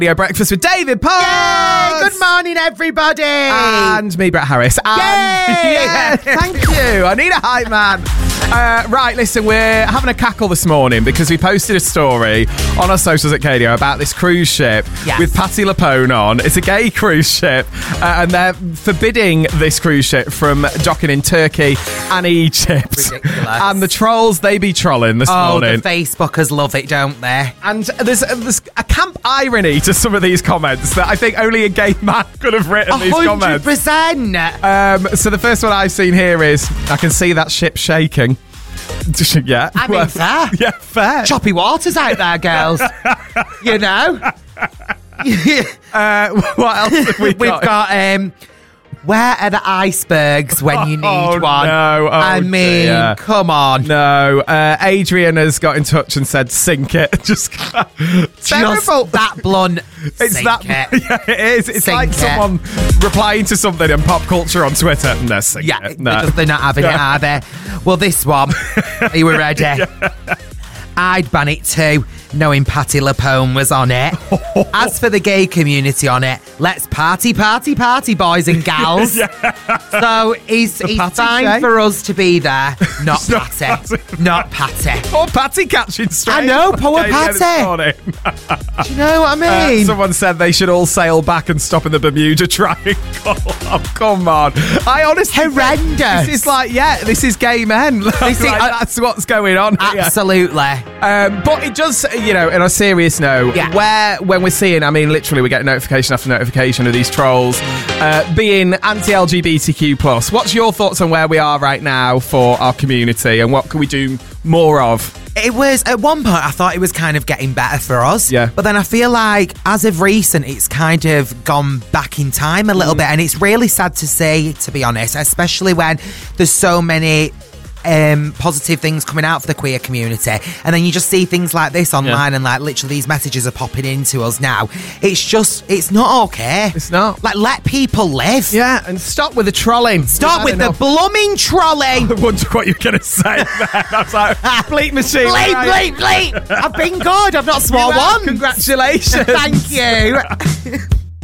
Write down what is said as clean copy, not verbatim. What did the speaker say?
Radio Breakfast with David Potts. Yay! Good morning, everybody. And me, Brett Harris. And Yay! thank you. I need a hype man. Right, listen, we're having a cackle this morning because we posted a story on our socials at KDO about this cruise ship with Patti LuPone on. It's a gay cruise ship, and they're forbidding this cruise ship from docking in Turkey and Egypt. Ridiculous. And the trolls, they be trolling this morning. The Facebookers love it, don't they? And there's a camp irony to some of these comments that I think only a gay man could have written these comments. 100%. So the first one I've seen here is, I can see that ship shaking. Yeah. I mean, fair. Yeah, fair. Choppy waters out there, girls. You know? What else have we got? We've got, where are the icebergs when you need one? No. I mean, dear. come on. No. Adrian has got in touch and said, sink it. Just terrible. That blunt. It's Sink that. it. Yeah, it is. It's Sink like it. someone replying to something in pop culture on Twitter. No, sink it. No. They're not having it, are they? Well, this one, are you ready? I'd ban it too, knowing Patti LuPone was on it. As for the gay community on it, let's party, boys and gals. So it's fine Shay. for us to be there, not Not Patti. Patti. Not Patti. Poor Patty catching straight. I know, poor Okay, yeah, this Patty. morning. Do you know what I mean? Someone said they should all sail back and stop in the Bermuda Triangle. Oh, come on. I honestly think Horrendous. this is like, this is gay men. That's what's going on here. Absolutely. But it does, in a serious note, when we're seeing, literally we're getting notification after notification of these trolls being anti-LGBTQ+. What's your thoughts on where we are right now for our community and what can we do more of? It was, at one point, I thought it was kind of getting better for us. Yeah. But then I feel like, as of recent, it's kind of gone back in time a little bit. And it's really sad to see, to be honest, especially when there's so many positive things coming out for the queer community, and then you just see things like this online and like literally these messages are popping into us now. It's not okay. It's not. Like, let people live. Yeah, and stop with the trolling. Stop with the blooming trolling. I wonder what you're going to say then. I was like, bleep machine. Bleep. I've been good. I've not swore once. Congratulations. Thank you.